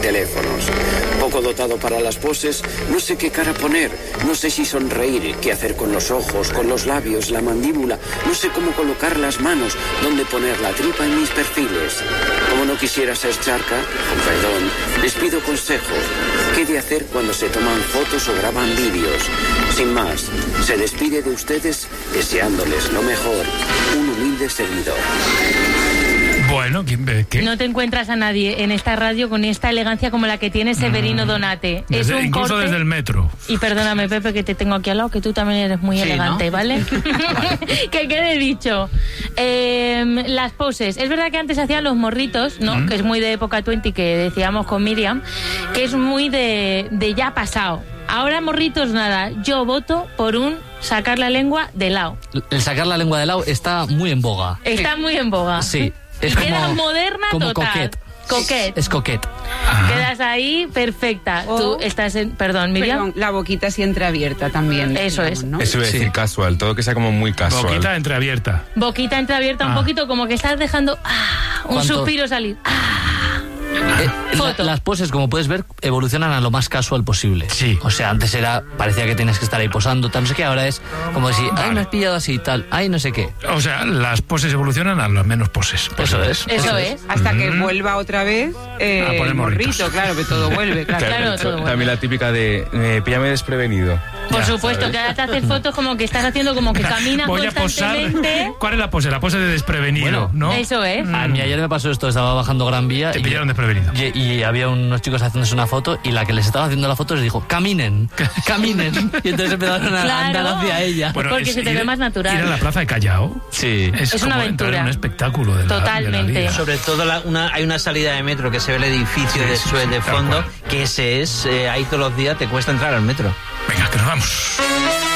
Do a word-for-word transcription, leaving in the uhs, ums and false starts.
teléfonos. Poco dotado para las poses, no sé qué cara poner, no sé si sonreír, qué hacer con los ojos, con los labios, la mandíbula, no sé cómo colocar las manos, dónde poner la tripa en mis perfiles. Como no quisiera ser charca, con perdón, les pido consejo. ¿Qué de hacer cuando se toman fotos o graban vídeos? Sin más, se despide de ustedes deseándoles lo mejor, un humilde seguidor. Bueno, ¿qué? No te encuentras a nadie en esta radio con esta elegancia como la que tiene Severino Donate. Desde, es un incluso corte, desde el metro. Y perdóname, Pepe, que te tengo aquí al lado, que tú también eres muy sí, elegante, ¿no? ¿Vale? Que quede dicho. Eh, las poses. Es verdad que antes hacían los morritos, ¿no? Mm. Que es muy de época veinte, que decíamos con Miriam, que es muy de, de ya pasado. Ahora morritos nada. Yo voto por un sacar la lengua de lado. El sacar la lengua de lado está muy en boga. Está muy en boga. Sí. Es y como, quedas moderna como total. Coquette. Coquette. Es coquette. Quedas ahí perfecta. O, Tú estás en... Perdón, Miriam. Perdón, la boquita así entreabierta también. Eso digamos, es. ¿no? Eso iba a decir sí. Casual, todo que sea como muy casual. Boquita entreabierta. Boquita entreabierta ah. un poquito, como que estás dejando ah, un ¿Cuánto? suspiro salir. Ah. Eh, la, las poses, como puedes ver, evolucionan a lo más casual posible. Sí. O sea, antes era, parecía que tenías que estar ahí posando, tal, no sé qué, ahora es como decir, ay, vale. me has pillado así y tal, ay, no sé qué. O sea, las poses evolucionan a las menos poses. Eso es. Eso, eso es. es. Hasta que mm. vuelva otra vez eh, a poner el morrito, claro, que todo vuelve. Claro, claro, claro todo vuelve. También la típica de, eh, píllame desprevenido. Por ya, supuesto, ¿sabes? que ahora te haces fotos como que estás haciendo como que caminas Voy a constantemente. posar. ¿Cuál es la pose? La pose de desprevenido, bueno, ¿no? Eso es. A mí ayer me pasó esto, estaba bajando Gran Vía. Te y, pillaron desprevenido. Y, y había unos chicos haciéndose una foto y la que les estaba haciendo la foto les dijo, caminen, caminen. Y entonces empezaron a claro. andar hacia ella. Bueno, porque se te ir, ve más natural. Ir a la plaza de Callao. Sí. Es, es como una aventura. En un espectáculo de la, totalmente. De la vida. Sobre todo la, una, hay una salida de metro que se ve el edificio sí, de sí, Suez sí, de fondo, que ese es, eh, ahí todos los días te cuesta entrar al metro. Venga, que nos vamos.